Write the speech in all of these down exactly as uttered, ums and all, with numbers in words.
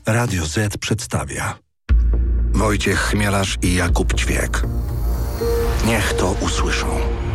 Radio Z przedstawia Wojciech Chmielarz i Jakub Ćwiek. Niech to usłyszą.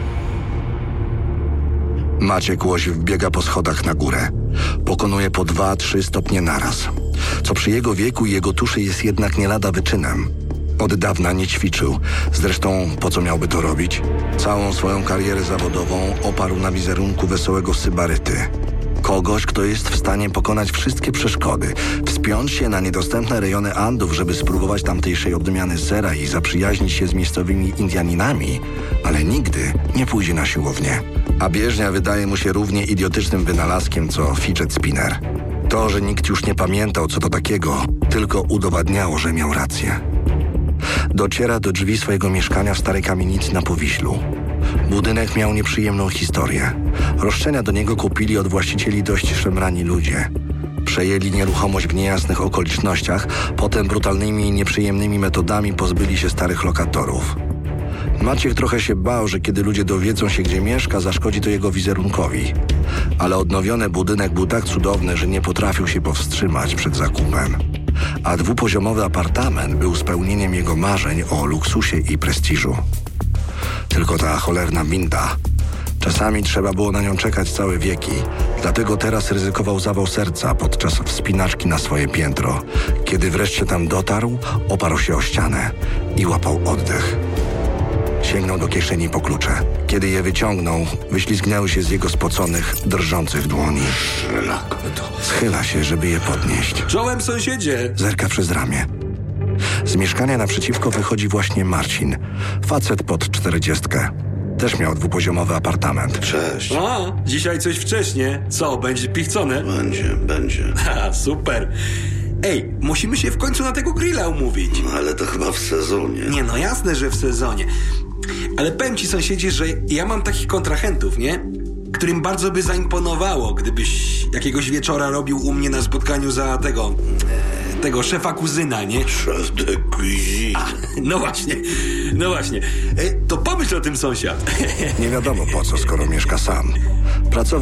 Maciek Łoś wbiega po schodach na górę. Pokonuje po dwa, trzy stopnie naraz. Co przy jego wieku i jego tuszy jest jednak nie lada wyczynem. Od dawna nie ćwiczył. Zresztą po co miałby to robić? Całą swoją karierę zawodową oparł na wizerunku wesołego sybaryty. Kogoś, kto jest w stanie pokonać wszystkie przeszkody, wspiąć się na niedostępne rejony Andów, żeby spróbować tamtejszej odmiany sera i zaprzyjaźnić się z miejscowymi Indianinami, ale nigdy nie pójdzie na siłownię. A bieżnia wydaje mu się równie idiotycznym wynalazkiem, co fidget spinner. To, że nikt już nie pamiętał, co to takiego, tylko udowadniało, że miał rację. Dociera do drzwi swojego mieszkania w starej kamienicy na Powiślu. Budynek miał nieprzyjemną historię. Roszczenia do niego kupili od właścicieli dość szemrani ludzie. Przejęli nieruchomość w niejasnych okolicznościach, potem brutalnymi i nieprzyjemnymi metodami pozbyli się starych lokatorów. Maciek trochę się bał, że kiedy ludzie dowiedzą się, gdzie mieszka, zaszkodzi to jego wizerunkowi. Ale odnowiony budynek był tak cudowny, że nie potrafił się powstrzymać przed zakupem. A dwupoziomowy apartament był spełnieniem jego marzeń o luksusie i prestiżu. Tylko ta cholerna winda. Czasami trzeba było na nią czekać całe wieki, dlatego teraz ryzykował zawał serca podczas wspinaczki na swoje piętro. Kiedy wreszcie tam dotarł, oparł się o ścianę i łapał oddech. Sięgnął do kieszeni po klucze. Kiedy je wyciągnął, wyślizgnęły się z jego spoconych, drżących dłoni. Schyla się, żeby je podnieść. Czołem, sąsiedzie! Zerka przez ramię. Z mieszkania naprzeciwko wychodzi właśnie Marcin. Facet pod czterdziestkę. Też miał dwupoziomowy apartament. Cześć. A, dzisiaj coś wcześnie. Co, będzie pichcone? Będzie, będzie. Ha, super. Ej, musimy się w końcu na tego grilla umówić. No, ale to chyba w sezonie. Nie, no jasne, że w sezonie. Ale powiem ci, sąsiedzie, że ja mam takich kontrahentów, nie? Którym bardzo by zaimponowało, gdybyś jakiegoś wieczora robił u mnie na spotkaniu za tego... E, tego szefa kuzyna, nie? Szef de cuisine. No właśnie, no właśnie. E, to pomyśl o tym, sąsiad. Nie wiadomo po co, skoro mieszka sam. Pracował